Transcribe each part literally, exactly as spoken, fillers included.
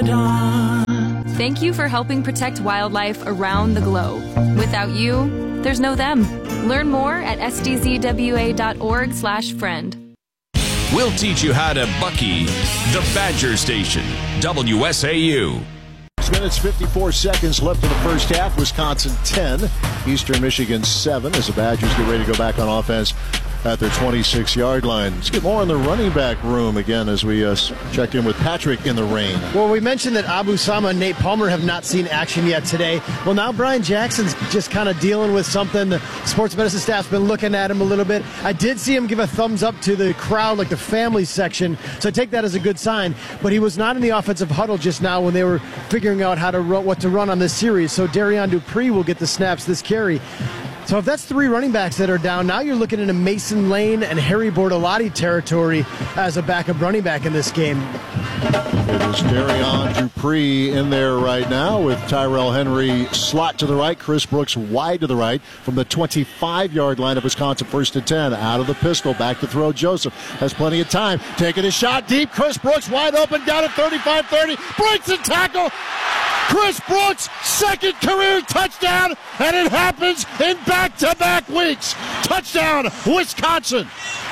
dawn. Thank you for helping protect wildlife around the globe. Without you, there's no them. Learn more at s d z w a dot org slash friend. We'll teach you how to Bucky the Badger Station, W S A U. Six minutes, fifty-four seconds left in the first half. Wisconsin ten, Eastern Michigan seven as the Badgers get ready to go back on offense at their twenty-six-yard line. Let's get more in the running back room again as we uh, check in with Patrick in the rain. Well, we mentioned that Abu Sama and Nate Palmer have not seen action yet today. Well, now Brian Jackson's just kind of dealing with something. The sports medicine staff's been looking at him a little bit. I did see him give a thumbs up to the crowd, like the family section, so I take that as a good sign. But he was not in the offensive huddle just now when they were figuring out how to run, what to run on this series. So Darian Dupree will get the snaps this carry. So if that's three running backs that are down, now you're looking into Mason Lane and Harry Bortolotti territory as a backup running back in this game. It is Darian Dupree in there right now with Tyrell Henry slot to the right, Chris Brooks wide to the right from the twenty-five-yard line of Wisconsin, first and ten. Out of the pistol, back to throw. Joseph has plenty of time, taking a shot deep. Chris Brooks wide open, down at thirty-five thirty, breaks the tackle. Chris Brooks, second career touchdown, and it happens in back-to-back weeks. Touchdown, Wisconsin.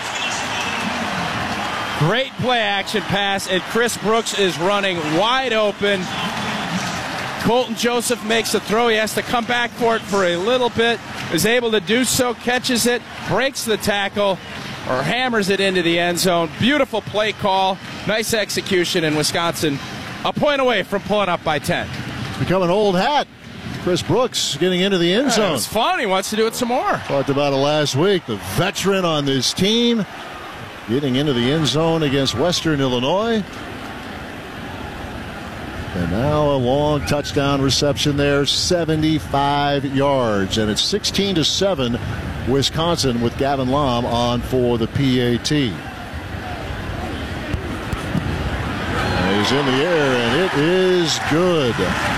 Great play action pass, and Chris Brooks is running wide open. Colton Joseph makes the throw. He has to come back for it for a little bit. Is able to do so, catches it, breaks the tackle, or hammers it into the end zone. Beautiful play call. Nice execution, in Wisconsin a point away from pulling up by ten. It's become an old hat. Chris Brooks getting into the end zone. Yeah, it's fun. He wants to do it some more. Talked about it last week. The veteran on this team getting into the end zone against Western Illinois. And now a long touchdown reception there, seventy-five yards. And it's sixteen to seven, Wisconsin, with Gavin Lom on for the P A T. He's in the air, and it is good.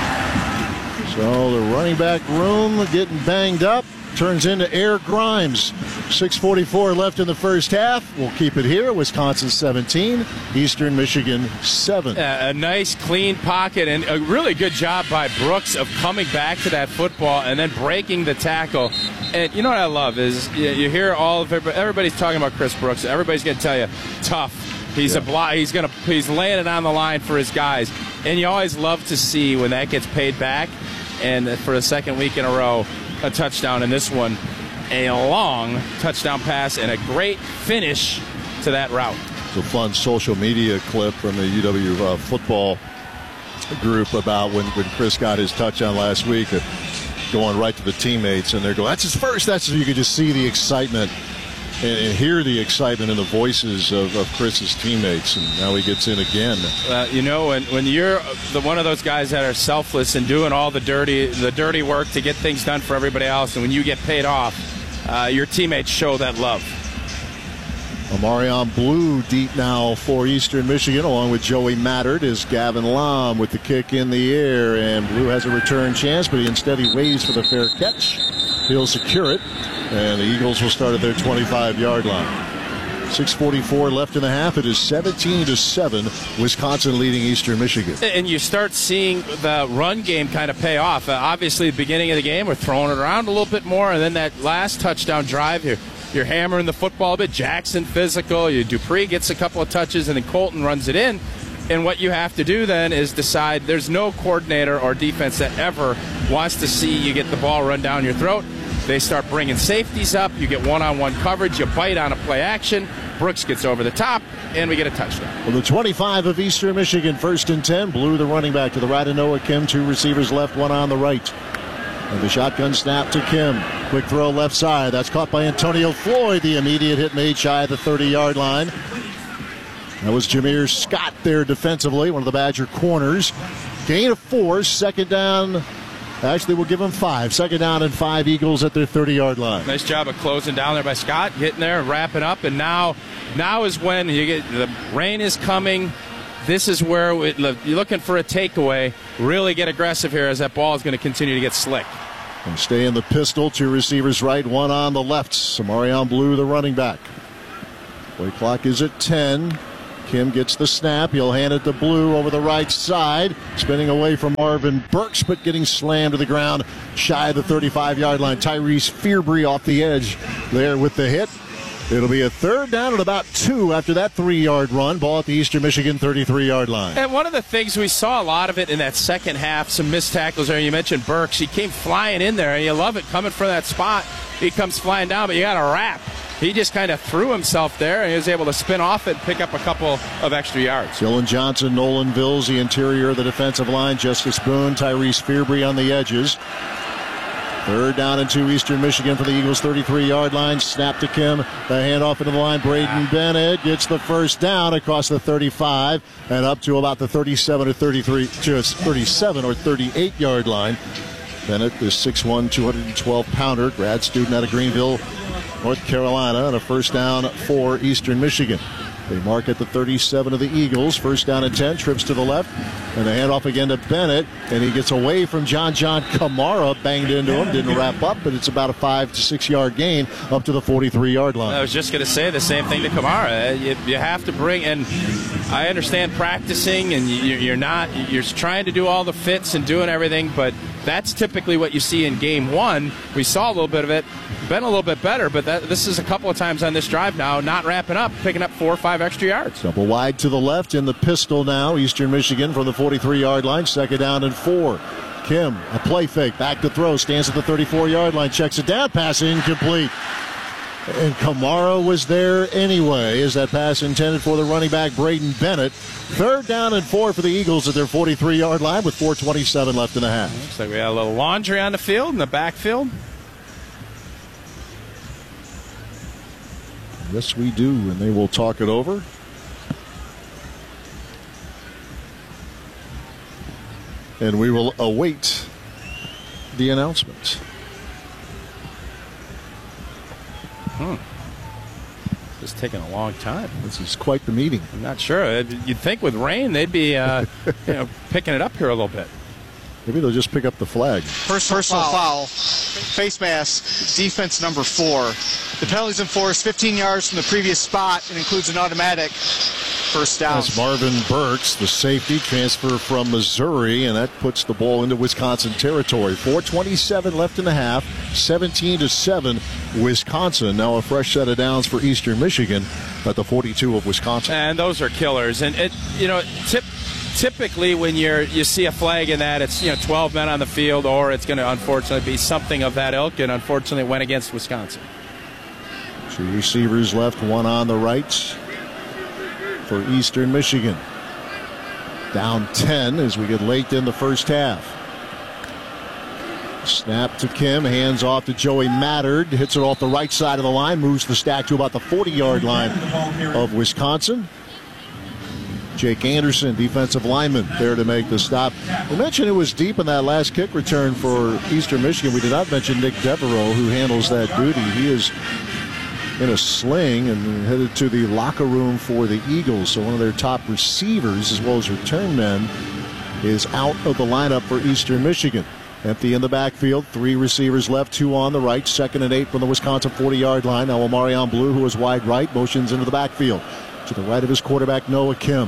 So the running back room getting banged up. Turns into Air Grimes. six forty-four left in the first half. We'll keep it here. Wisconsin seventeen, Eastern Michigan seven. Uh, a nice, clean pocket, and a really good job by Brooks of coming back to that football and then breaking the tackle. And you know what I love is you, you hear all of everybody, everybody's talking about Chris Brooks. Everybody's going to tell you, tough. He's yeah. a blo- He's going to. He's laying it on the line for his guys, and you always love to see when that gets paid back. And for the second week in a row, a touchdown in this one, a long touchdown pass, and a great finish to that route. It's a fun social media clip from the U W uh, football group about when, when Chris got his touchdown last week, uh, going right to the teammates, and they're going, "That's his first." That's you could just see the excitement. And, and hear the excitement in the voices of, of Chris's teammates, and now he gets in again. Uh, you know, when, when you're the one of those guys that are selfless and doing all the dirty the dirty work to get things done for everybody else, and when you get paid off, uh, your teammates show that love. Omarion Blue deep now for Eastern Michigan, along with Joey Mattert, is Gavin Lom with the kick in the air, and Blue has a return chance, but he instead he waits for the fair catch. He'll secure it, and the Eagles will start at their twenty-five-yard line. six forty-four left in the half. It is seventeen to seven, Wisconsin leading Eastern Michigan. And you start seeing the run game kind of pay off. Uh, obviously, the beginning of the game, we're throwing it around a little bit more, and then that last touchdown drive here, you're hammering the football a bit. Jackson physical. You, Dupree gets a couple of touches, and then Colton runs it in. And what you have to do then is decide there's no coordinator or defense that ever wants to see you get the ball run down your throat. They start bringing safeties up. You get one-on-one coverage. You bite on a play action. Brooks gets over the top, and we get a touchdown. Well, the twenty-five of Eastern Michigan, first and ten. Blue, the running back, to the right of Noah Kim. Two receivers left, one on the right. And the shotgun snap to Kim. Quick throw left side. That's caught by Antonio Floyd. The immediate hit made shy of the thirty-yard line. That was Jameer Scott there defensively, one of the Badger corners. Gain of four, second down. Actually, we'll give them five. Second down and five, Eagles at their thirty-yard line. Nice job of closing down there by Scott, getting there, wrapping up, and now, now is when you get the rain is coming. This is where we, you're looking for a takeaway. Really get aggressive here as that ball is going to continue to get slick. And stay in the pistol. Two receivers right, one on the left. Omarion Blue, the running back. Play clock is at ten. Kim gets the snap. He'll hand it to Blue over the right side. Spinning away from Marvin Burks, but getting slammed to the ground shy of the thirty-five-yard line. Tyrese Fearbry off the edge there with the hit. It'll be a third down at about two after that three-yard run. Ball at the Eastern Michigan thirty-three-yard line. And one of the things we saw a lot of it in that second half, some missed tackles there. You mentioned Burks. He came flying in there, and you love it coming from that spot. He comes flying down, but you got to wrap. He just kind of threw himself there, and he was able to spin off it and pick up a couple of extra yards. Dylan Johnson, Nolan Vills, the interior of the defensive line. Justice Boone, Tyrese Fearbry on the edges. Third down and two, Eastern Michigan for the Eagles, thirty-three-yard line. Snap to Kim. The handoff into the line. Braden Bennett gets the first down across the thirty-five and up to about the thirty-seven or thirty-three, just thirty-seven or thirty-eight-yard line. Bennett, the six one, two hundred twelve pounder, grad student out of Greenville, North Carolina, and a first down for Eastern Michigan. They mark at the thirty-seven of the Eagles. First down and ten, trips to the left. And the handoff again to Bennett. And he gets away from John John Kamara. Banged into him. Didn't wrap up, but it's about a five to six yard gain up to the forty-three-yard line. I was just going to say the same thing to Kamara. You, you have to bring, and I understand practicing, and you, you're not, you're trying to do all the fits and doing everything, but that's typically what you see in game one. We saw a little bit of it. Been a little bit better, but that, this is a couple of times on this drive now, not wrapping up, picking up four or five extra yards. Double wide to the left in the pistol now. Eastern Michigan from the forty-three-yard line. Second down and four. Kim, a play fake, back to throw, stands at the thirty-four-yard line, checks it down, pass incomplete. And Kamara was there anyway. Is that pass intended for the running back, Braden Bennett? Third down and four for the Eagles at their forty-three-yard line with four twenty-seven left in the half. Looks like we got a little laundry on the field, in the backfield. Yes, we do, and they will talk it over. And we will await the announcement. Hmm. This is taking a long time. This is quite the meeting. I'm not sure. You'd think with rain they'd be uh, you know, picking it up here a little bit. Maybe they'll just pick up the flag. Personal, Personal foul. foul. Face mask. Defense number four. The penalty's enforced fifteen yards from the previous spot and includes an automatic first down. That's Marvin Burks, the safety, transfer from Missouri, and that puts the ball into Wisconsin territory. four twenty-seven left in the half, seventeen to seven, Wisconsin. Now a fresh set of downs for Eastern Michigan at the forty-two of Wisconsin. And those are killers. And it, you know, tip. Typically, when you're you see a flag in that, it's you know twelve men on the field, or it's going to unfortunately be something of that ilk. And unfortunately, it went against Wisconsin. Two receivers left, one on the right for Eastern Michigan. Down ten as we get late in the first half. Snap to Kim, hands off to Joey Mattard, hits it off the right side of the line, moves the stack to about the forty-yard line of Wisconsin. Jake Anderson, defensive lineman, there to make the stop. We mentioned it was deep in that last kick return for Eastern Michigan. We did not mention Nick Devereaux, who handles that duty. He is in a sling and headed to the locker room for the Eagles. So one of their top receivers, as well as return men, is out of the lineup for Eastern Michigan. Empty in the backfield, three receivers left, two on the right. Second and eight from the Wisconsin forty-yard line. Now Omarion Blue, who is wide right, motions into the backfield. To the right of his quarterback, Noah Kim.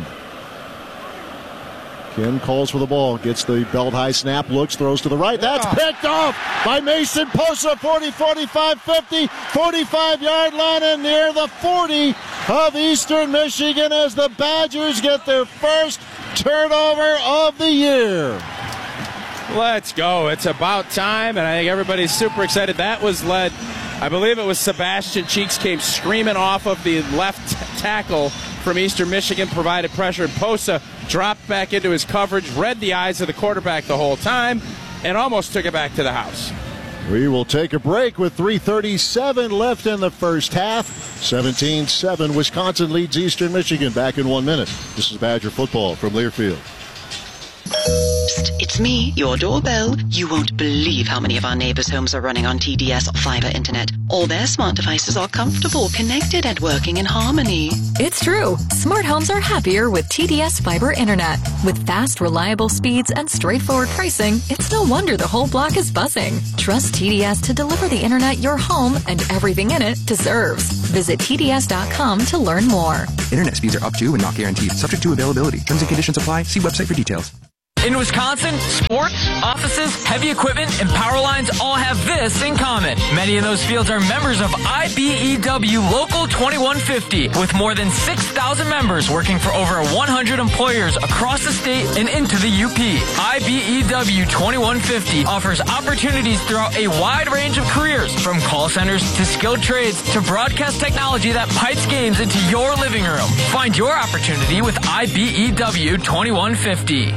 Kim calls for the ball, gets the belt high snap, looks, throws to the right. That's picked off by Mason Posa, forty, forty-five, fifty, forty-five-yard line and near the forty of Eastern Michigan as the Badgers get their first turnover of the year. Let's go. It's about time, and I think everybody's super excited. That was led, I believe it was Sebastian Cheeks came screaming off of the left t- tackle from Eastern Michigan, provided pressure, and Posa dropped back into his coverage, read the eyes of the quarterback the whole time, and almost took it back to the house. We will take a break with three thirty-seven left in the first half. seventeen seven, Wisconsin leads Eastern Michigan. Back in one minute. This is Badger football from Learfield. Psst, it's me, your doorbell. You won't believe how many of our neighbors' homes are running on T D S fiber internet. All their smart devices are comfortable, connected, and working in harmony. It's true. Smart homes are happier with T D S fiber internet. With fast, reliable speeds and straightforward pricing, it's no wonder the whole block is buzzing. Trust T D S to deliver the internet your home and everything in it deserves. Visit T D S dot com to learn more. Internet speeds are up to and not guaranteed. Subject to availability. Terms and conditions apply. See website for details. In Wisconsin, sports, offices, heavy equipment, and power lines all have this in common. Many of those fields are members of I B E W Local twenty-one fifty, with more than six thousand members working for over one hundred employers across the state and into the U P. I B E W twenty-one fifty offers opportunities throughout a wide range of careers, from call centers to skilled trades to broadcast technology that pipes games into your living room. Find your opportunity with I B E W twenty-one fifty.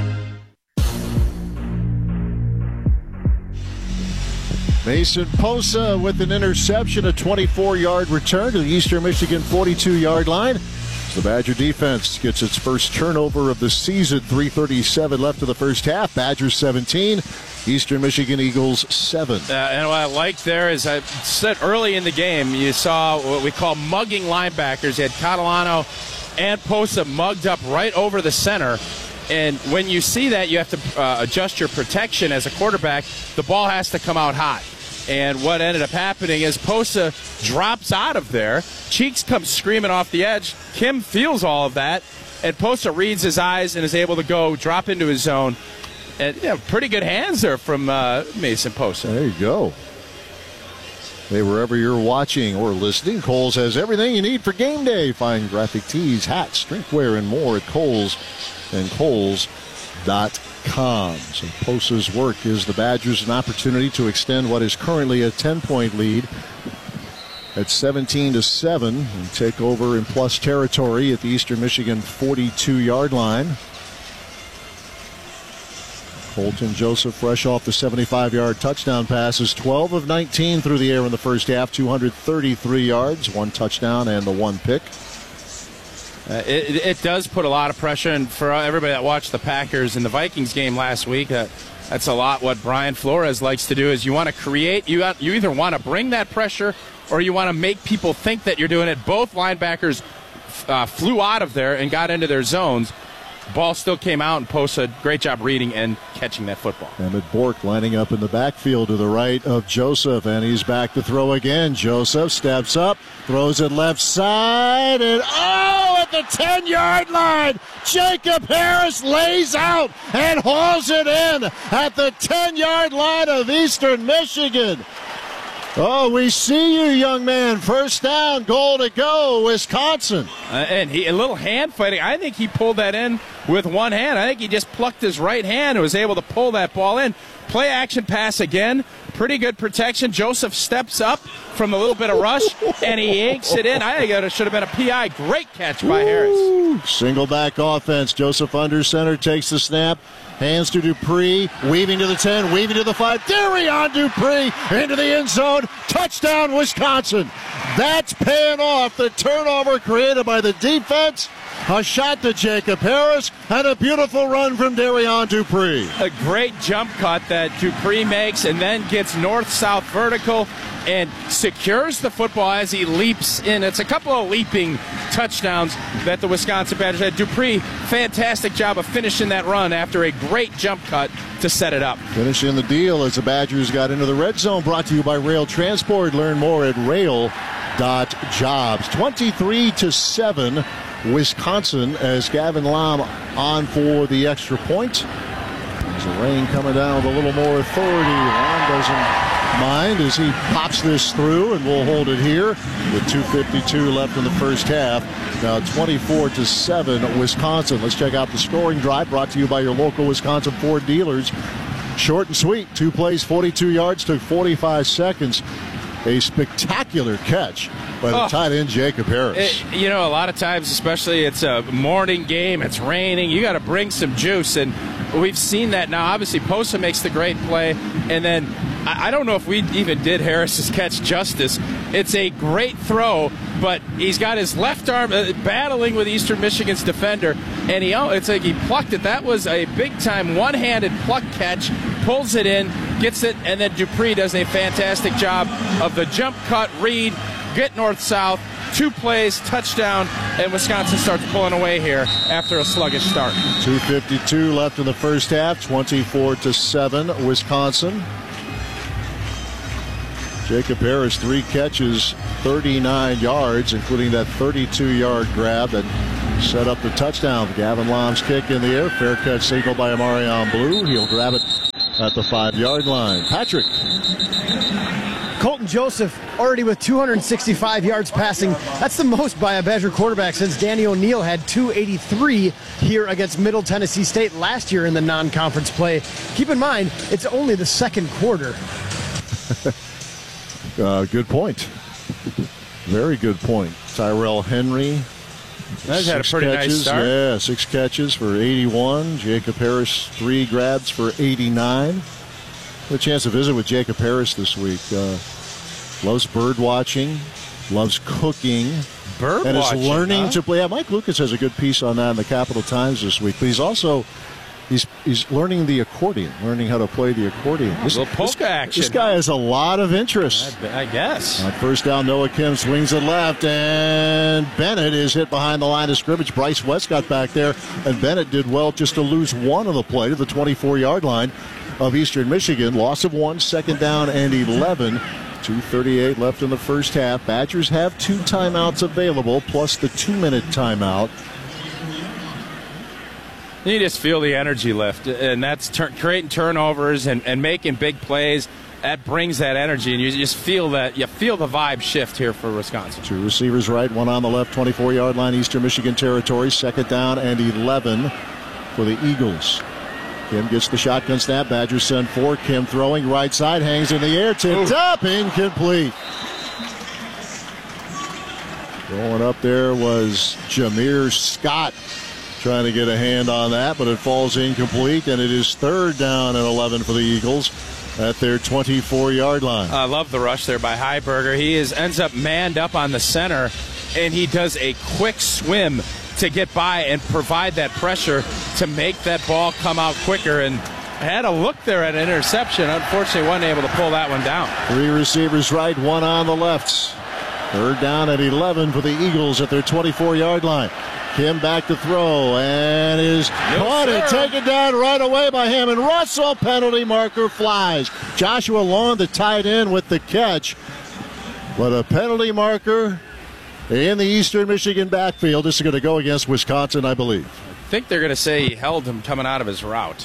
Mason Posa with an interception, a twenty-four-yard return to the Eastern Michigan forty-two-yard line. The Badger defense gets its first turnover of the season. three thirty-seven left of the first half. Badgers seventeen, Eastern Michigan Eagles seven. Uh, and what I like there is I said early in the game, you saw what we call mugging linebackers. You had Catalano and Posa mugged up right over the center. And when you see that, you have to uh, adjust your protection as a quarterback. The ball has to come out hot. And what ended up happening is Posa drops out of there. Cheeks comes screaming off the edge. Kim feels all of that. And Posa reads his eyes and is able to go drop into his zone. And yeah, pretty good hands there from uh, Mason Posa. There you go. Hey, wherever you're watching or listening, Kohl's has everything you need for game day. Find graphic tees, hats, drinkware, and more at Kohl's and Kohl's dot com. So Posa's work gives the Badgers an opportunity to extend what is currently a ten-point lead at seventeen to seven and take over in plus territory at the Eastern Michigan forty-two-yard line. Colton Joseph, fresh off the seventy-five-yard touchdown passes, twelve of nineteen through the air in the first half, two hundred thirty-three yards, one touchdown and the one pick. Uh, it, it does put a lot of pressure, and for everybody that watched the Packers and the Vikings game last week, uh, that's a lot what Brian Flores likes to do is you want to create, you, got, you either want to bring that pressure or you want to make people think that you're doing it. Both linebackers uh, flew out of there and got into their zones. Ball still came out, and Posa, great job reading and catching that football. Emmett Bork lining up in the backfield to the right of Joseph, and he's back to throw again. Joseph steps up, throws it left side, and oh, at the ten-yard line, Jacob Harris lays out and hauls it in at the ten-yard line of Eastern Michigan. Oh, we see you, young man. First down, goal to go, Wisconsin. Uh, and he, a little hand fighting. I think he pulled that in with one hand. I think he just plucked his right hand and was able to pull that ball in. Play action pass again. Pretty good protection. Joseph steps up from a little bit of rush, and he yanks it in. I think it should have been a P I. Great catch by Ooh. Harris. Single back offense. Joseph under center takes the snap. Hands to Dupree, weaving to the ten, weaving to the five. Darion Dupree into the end zone. Touchdown, Wisconsin. That's paying off. The turnover created by the defense. A shot to Jacob Harris, and a beautiful run from Darion Dupree. A great jump cut that Dupree makes and then gets north-south vertical and secures the football as he leaps in. It's a couple of leaping touchdowns that the Wisconsin Badgers had. Dupree, fantastic job of finishing that run after a great jump cut to set it up. Finishing the deal as the Badgers got into the red zone, brought to you by Rail Transport. Learn more at rail dot jobs. twenty-three to seven. Wisconsin as Gavin Lom on for the extra point. There's the rain coming down with a little more authority. Lom doesn't mind as he pops this through, and we'll hold it here with two fifty-two left in the first half. Now twenty-four to seven Wisconsin. Let's check out the scoring drive brought to you by your local Wisconsin Ford dealers. Short and sweet. Two plays, forty-two yards, took forty-five seconds. A spectacular catch by the oh, tight end, Jacob Harris. It, you know, a lot of times, especially it's a morning game, it's raining, you got to bring some juice, and we've seen that now. Obviously, Posa makes the great play, and then I, I don't know if we even did Harris's catch justice. It's a great throw but he's got his left arm uh, battling with Eastern Michigan's defender, and he it's like he plucked it. That was a big-time one-handed pluck catch, pulls it in, gets it, and then Dupree does a fantastic job of the jump cut, read, get north-south, two plays, touchdown, and Wisconsin starts pulling away here after a sluggish start. two fifty-two left in the first half, twenty-four to seven, Wisconsin. Jacob Harris, three catches, thirty-nine yards, including that thirty-two-yard grab that set up the touchdown. Gavin Lom's kick in the air. Fair catch signaled by Amarion Blue. He'll grab it at the five-yard line. Patrick. Colton Joseph already with two hundred sixty-five yards passing. That's the most by a Badger quarterback since Danny O'Neal had two eighty-three here against Middle Tennessee State last year in the non-conference play. Keep in mind, it's only the second quarter. Uh, good point. Very good point. Tyrell Henry. That's had a pretty catches, nice start. Yeah, six catches for eighty-one. Jacob Harris, three grabs for eighty-nine. Had a chance to visit with Jacob Harris this week. Uh, loves bird watching, loves cooking. Bird and watching, is learning huh? to play. Yeah, Mike Lucas has a good piece on that in the Capital Times this week. But he's also he's he's learning the accordion, learning how to play the accordion. This, a little polka this, action. This guy has a lot of interest. I, I guess. On first down, Noah Kim swings it left, and Bennett is hit behind the line of scrimmage. Bryce West got back there, and Bennett did well just to lose one of the play to the twenty-four-yard line of Eastern Michigan. Loss of one, second down and eleven. two thirty-eight left in the first half. Badgers have two timeouts available, plus the two-minute timeout. You just feel the energy lift, and that's tur- creating turnovers and, and making big plays. That brings that energy, and you just feel that you feel the vibe shift here for Wisconsin. Two receivers right, one on the left, twenty-four-yard line, Eastern Michigan territory. Second down and eleven for the Eagles. Kim gets the shotgun snap. Badgers send four. Kim throwing right side, hangs in the air, tipped up, incomplete. Going up there was Jameer Scott trying to get a hand on that, but it falls incomplete, and it is third down and eleven for the Eagles at their twenty-four-yard line. I love the rush there by Heiberger. He is ends up manned up on the center, and he does a quick swim to get by and provide that pressure to make that ball come out quicker. And I had a look there at an interception. Unfortunately, wasn't able to pull that one down. Three receivers right, one on the left. Third down at eleven for the Eagles at their twenty-four-yard line. Kim back to throw and is no, caught sir. and taken down right away by him. And Russell, penalty marker flies. Joshua Long, the tight end, with the catch. But a penalty marker in the Eastern Michigan backfield. This is going to go against Wisconsin, I believe. I think they're going to say he held him coming out of his route.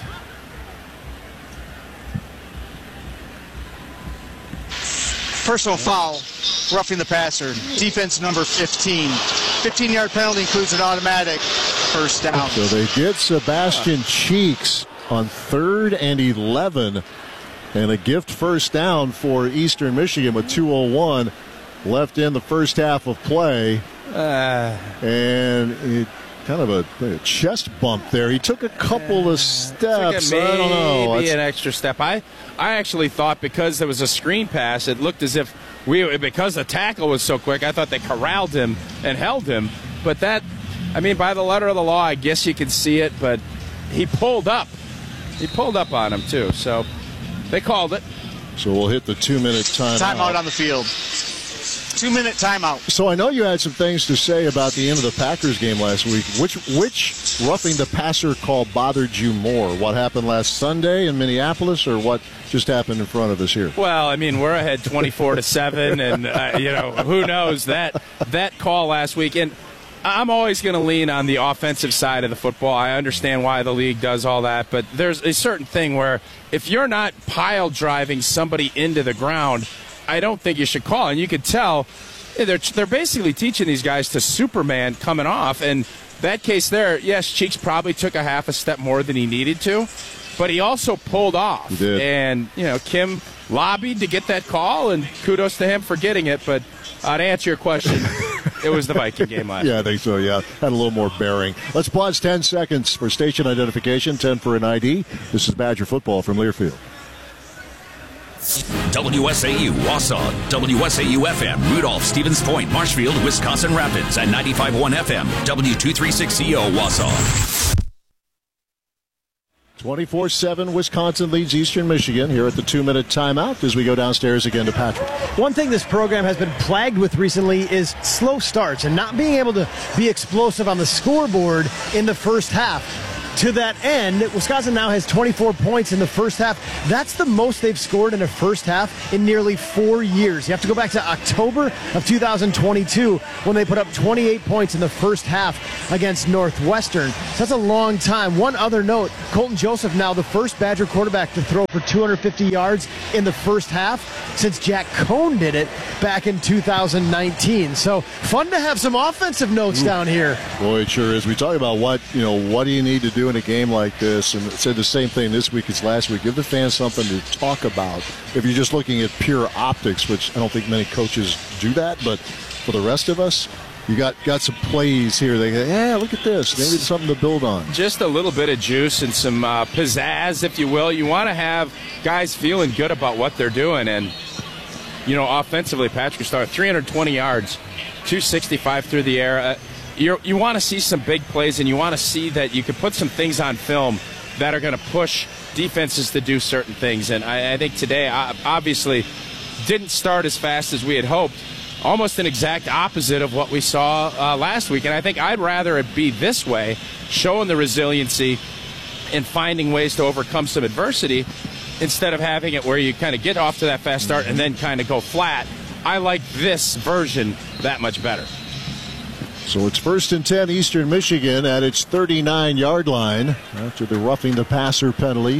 Personal foul, roughing the passer. Defense number fifteen. fifteen-yard penalty includes an automatic first down. So they get Sebastian Cheeks on third and eleven. And a gift first down for Eastern Michigan with two oh one left in the first half of play. Uh, and it kind of a, a chest bump there. He took a couple of steps. Maybe I don't know. an extra step. I, I actually thought because there was a screen pass, it looked as if we, because the tackle was so quick, I thought they corralled him and held him. But that, I mean, by the letter of the law, I guess you can see it, but he pulled up. He pulled up on him, too. So they called it. So we'll hit the two-minute timeout. Timeout on the field. Two-minute timeout. So I know you had some things to say about the end of the Packers game last week. Which which roughing the passer call bothered you more? What happened last Sunday in Minneapolis, or what just happened in front of us here? Well, I mean, we're ahead twenty-four to seven, and uh, you know, who knows that that call last week. And I'm always going to lean on the offensive side of the football. I understand why the league does all that, but there's a certain thing where if you're not pile driving somebody into the ground, I don't think you should call. And you could tell they're they're basically teaching these guys to Superman coming off. And that case there, yes, Cheeks probably took a half a step more than he needed to, but he also pulled off. He did. And, you know, Kim lobbied to get that call, and kudos to him for getting it. But uh, to answer your question, it was the Viking game last Yeah, I think so, yeah. Had a little more bearing. Let's pause ten seconds for station identification, ten for an I D. This is Badger football from Learfield. W S A U Wausau, W S A U F M, Rudolph, Stevens Point, Marshfield, Wisconsin Rapids, and ninety-five point one F M, W two thirty-six C O Wausau. twenty-four seven Wisconsin leads Eastern Michigan here at the two-minute timeout as we go downstairs again to Patrick. One thing this program has been plagued with recently is slow starts and not being able to be explosive on the scoreboard in the first half. To that end, Wisconsin now has twenty-four points in the first half. That's the most they've scored in a first half in nearly four years. You have to go back to October of two thousand twenty-two when they put up twenty-eight points in the first half against Northwestern. So that's a long time. One other note, Colton Joseph now the first Badger quarterback to throw for two hundred fifty yards in the first half since Jack Cohn did it back in two thousand nineteen. So fun to have some offensive notes Ooh. down here. Boy, it sure is. We talk about what, you know, what do you need to do in a game like this, and it said the same thing this week as last week. Give the fans something to talk about. If you're just looking at pure optics, which I don't think many coaches do that, but for the rest of us, you got, got some plays here. They go, yeah, look at this. Maybe it's something to build on. Just a little bit of juice and some uh, pizzazz, if you will. You want to have guys feeling good about what they're doing. And, you know, offensively, Patrick started three hundred twenty yards, two sixty-five through the air. Uh, You're, you want to see some big plays, and you want to see that you can put some things on film that are going to push defenses to do certain things. And I, I think today, obviously, didn't start as fast as we had hoped. Almost an exact opposite of what we saw uh, last week. And I think I'd rather it be this way, showing the resiliency and finding ways to overcome some adversity, instead of having it where you kind of get off to that fast start and then kind of go flat. I like this version that much better. So it's first and ten, Eastern Michigan at its thirty-nine-yard line after the roughing the passer penalty.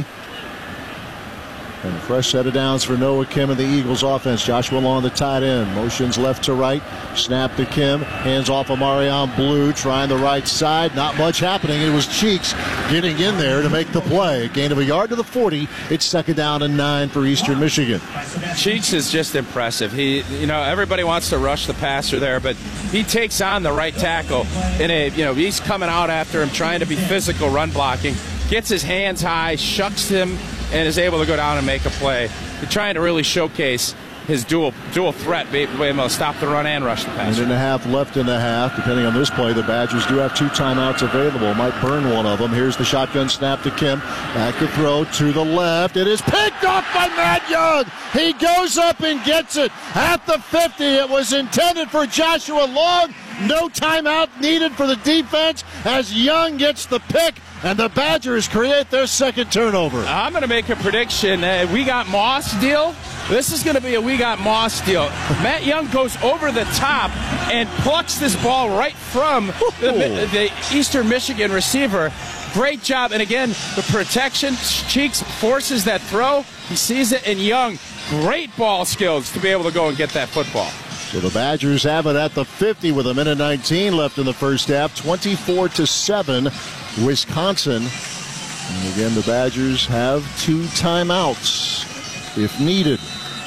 And a fresh set of downs for Noah Kim and the Eagles offense. Joshua Long, the tight end, motions left to right. Snap to Kim, hands off of Marion Blue, trying the right side. Not much happening. It was Cheeks getting in there to make the play. Gain of a yard to the forty. It's second down and nine for Eastern Michigan. Cheeks is just impressive. He, you know, everybody wants to rush the passer there, but he takes on the right tackle. And a, you know, he's coming out after him, trying to be physical, run blocking. Gets his hands high, shucks him, and is able to go down and make a play. They're trying to really showcase his dual dual threat, being able to stop the run and rush the passer. Minute and a half left in the half. Depending on this play, the Badgers do have two timeouts available. Might burn one of them. Here's the shotgun snap to Kim. Back to throw to the left. It is picked off by Matt Young. He goes up and gets it at the fifty. It was intended for Joshua Long. No timeout needed for the defense as Young gets the pick. And the Badgers create their second turnover. I'm going to make a prediction. Uh, we got Moss deal. This is going to be a we got Moss deal. Matt Young goes over the top and plucks this ball right from the, the Eastern Michigan receiver. Great job. And again, the protection. Cheeks forces that throw. He sees it. And Young, great ball skills to be able to go and get that football. So the Badgers have it at the fifty with a minute nineteen left in the first half. twenty-four to seven. Wisconsin. And again, the Badgers have two timeouts if needed.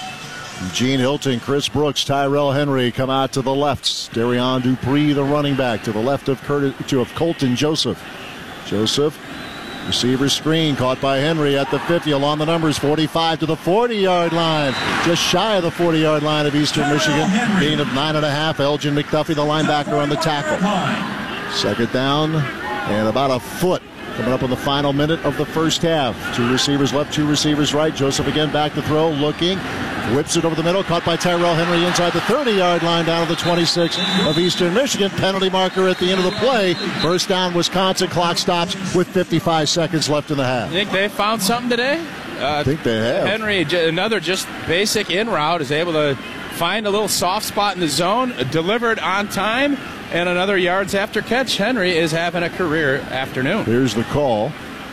Eugene Hilton, Chris Brooks, Tyrell Henry come out to the left. Darian Dupree, the running back, to the left of, Curtis, to of Colton Joseph. Joseph, receiver screen, caught by Henry at the fifty along the numbers, forty-five to the forty-yard line. Just shy of the forty-yard line of Eastern Michigan. Gain of nine and a half. Elgin McDuffie, the linebacker, on the tackle. Second down. And about a foot coming up in the final minute of the first half. Two receivers left, two receivers right. Joseph again back to throw, looking. Whips it over the middle, caught by Tyrell Henry inside the thirty-yard line down to the twenty-six of Eastern Michigan. Penalty marker at the end of the play. First down, Wisconsin. Clock stops with fifty-five seconds left in the half. You think they found something today? Uh, I think they have. Henry, another just basic in route, is able to find a little soft spot in the zone, delivered on time. And another yards after catch. Henry is having a career afternoon. Here's the call.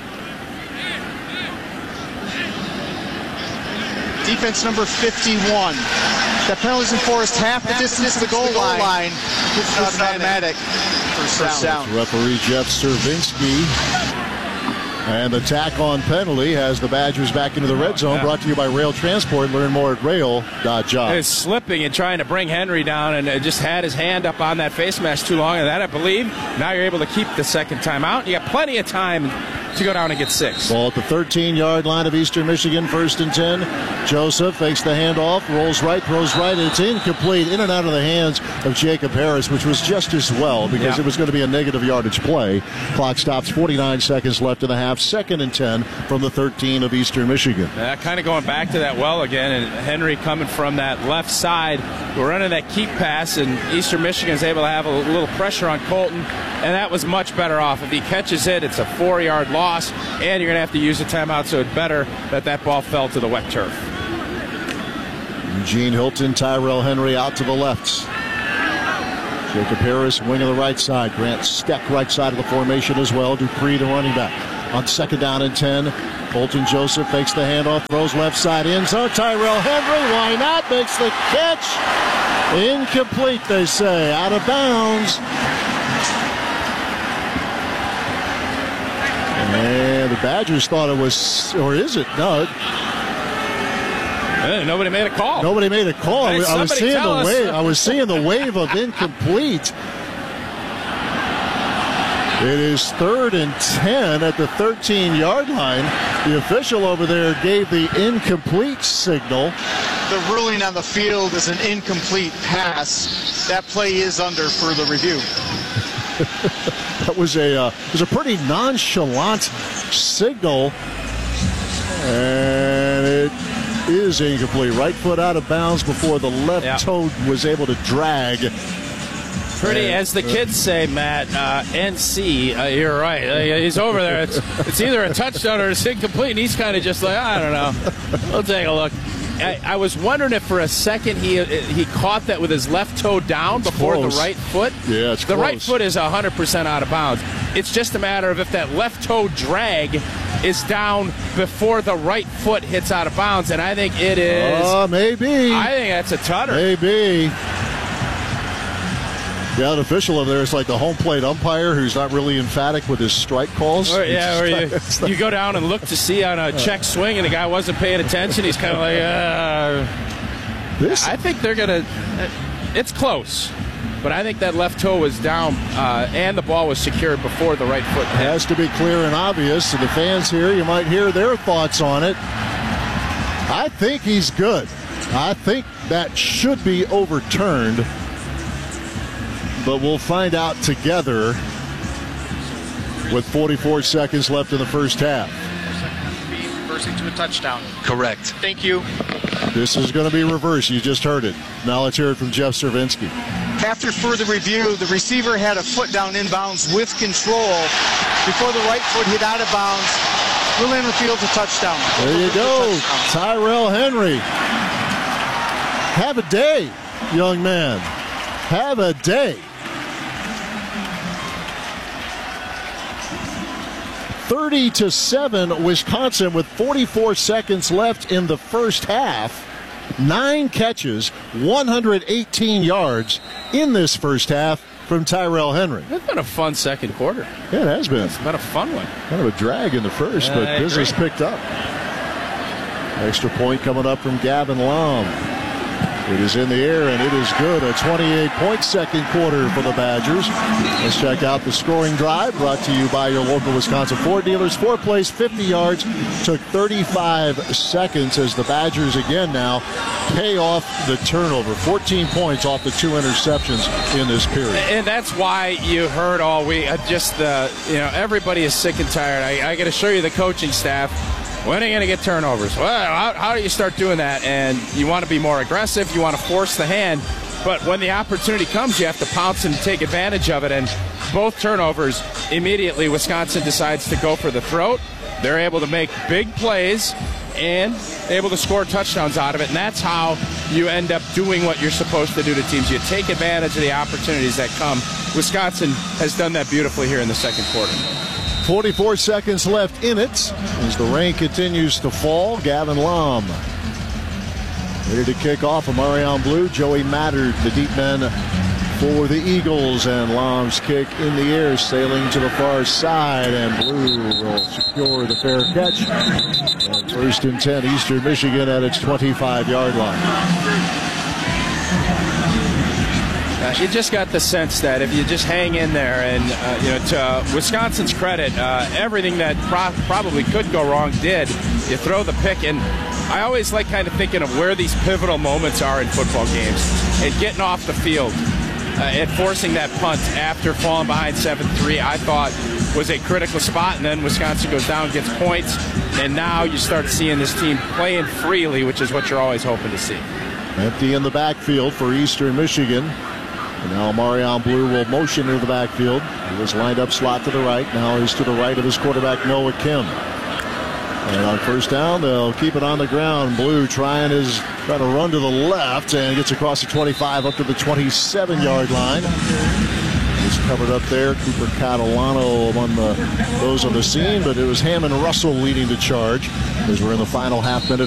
Defense number fifty-one. That penalties enforced half the distance to the goal line. It's an automatic first down. Referee Jeff Cervinsky. And the tack-on penalty has the Badgers back into the red zone. Brought to you by Rail Transport. Learn more at rail dot job. He's slipping and trying to bring Henry down, and just had his hand up on that face mask too long. And that, I believe, now you're able to keep the second time out. You got plenty of time to go down and get six. Ball at the thirteen-yard line of Eastern Michigan, first and ten. Joseph fakes the handoff, rolls right, throws right, and it's incomplete, in and out of the hands of Jacob Harris, which was just as well because yeah. it was going to be a negative yardage play. Clock stops, forty-nine seconds left in the half, second and ten from the thirteen of Eastern Michigan. Yeah, kind of going back to that well again, and Henry coming from that left side. We're running that keep pass, and Eastern Michigan is able to have a little pressure on Colton, and that was much better off. If he catches it, it's a four-yard loss, and you're going to have to use a timeout, so it's better that that ball fell to the wet turf. Eugene Hilton, Tyrell Henry out to the left. Jacob Harris, wing of the right side. Grant Steck, right side of the formation as well. Dupree, the running back. On second down and ten, Colton Joseph fakes the handoff, throws left side end zone. Tyrell Henry, why not? Makes the catch. Incomplete, they say. Out of bounds. And the Badgers thought it was, or is it? No. It, Uh, nobody made a call. Nobody made a call. Hey, I was seeing the us. wave. I was seeing the wave of incomplete. It is third and ten at the thirteen-yard line. The official over there gave the incomplete signal. The ruling on the field is an incomplete pass. That play is under further review. That was a uh, was a pretty nonchalant signal, and it is incomplete. Right foot out of bounds before the left yeah. toe was able to drag. Pretty, as the kids say, Matt, uh, N C, uh, you're right. Uh, he's over there. It's, it's either a touchdown or it's incomplete, and he's kind of just like, I don't know. We'll take a look. I, I was wondering if for a second he he caught that with his left toe down it's before close. the right foot. Yeah, it's The close. right foot is one hundred percent out of bounds. It's just a matter of if that left toe drag is down before the right foot hits out of bounds, and I think it is. Uh, maybe. I think that's a tutter. Maybe. Yeah, the official over there is like the home plate umpire who's not really emphatic with his strike calls. Or, yeah, or you, like, you go down and look to see on a check swing, and the guy wasn't paying attention. He's kind of like, uh. This? I think they're going to. It's close. But I think that left toe was down, uh, and the ball was secured before the right foot. It has to be clear and obvious to the fans here. You might hear their thoughts on it. I think he's good. I think that should be overturned. But we'll find out together with forty-four seconds left in the first half. Reversing to a touchdown. Correct. Thank you. This is going to be reversed. You just heard it. Now let's hear it from Jeff Cervinsky. After further review, the receiver had a foot down inbounds with control before the right foot hit out of bounds. Ruling on the field a touchdown. There you go. Tyrell Henry. Have a day, young man. Have a day. thirty to seven, Wisconsin with forty-four seconds left in the first half. Nine catches, one hundred eighteen yards in this first half from Tyrell Henry. It's been a fun second quarter. Yeah, it has been. It's been a fun one. Kind of a drag in the first, Yeah, but I business agree. picked up. Extra point coming up from Gavin Lom. It is in the air, and it is good. A twenty-eight point second quarter for the Badgers. Let's check out the scoring drive brought to you by your local Wisconsin Ford dealers. Four plays, fifty yards, took thirty-five seconds as the Badgers again now pay off the turnover. fourteen points off the two interceptions in this period. And that's why you heard all week, uh, just the, you know, everybody is sick and tired. I, I got to show you the coaching staff. When are you going to get turnovers? Well, how, how do you start doing that? And you want to be more aggressive. You want to force the hand. But when the opportunity comes, you have to pounce and take advantage of it. And both turnovers, immediately Wisconsin decides to go for the throat. They're able to make big plays and able to score touchdowns out of it. And that's how you end up doing what you're supposed to do to teams. You take advantage of the opportunities that come. Wisconsin has done that beautifully here in the second quarter. forty-four seconds left in it as the rain continues to fall. Gavin Lom ready to kick off. Amarion Blue, Joey Mattard, the deep men for the Eagles, and Lom's kick in the air, sailing to the far side, and Blue will secure the fair catch. And first and ten, Eastern Michigan at its twenty-five yard line. Uh, you just got the sense that if you just hang in there, and uh, you know, to uh, Wisconsin's credit, uh, everything that pro- probably could go wrong did. You throw the pick, and I always like kind of thinking of where these pivotal moments are in football games, and getting off the field uh, and forcing that punt after falling behind seven three, I thought was a critical spot, and then Wisconsin goes down, gets points, and now you start seeing this team playing freely, which is what you're always hoping to see. Empty in the backfield for Eastern Michigan. And now Marion Blue will motion into the backfield. He was lined up slot to the right. Now he's to the right of his quarterback, Noah Kim. And on first down, they'll keep it on the ground. Blue trying his trying to run to the left and gets across the twenty-five up to the twenty-seven-yard line. He's covered up there. Cooper Catalano among the, those on the scene, but it was Hammond Russell leading the charge as we're in the final half minute.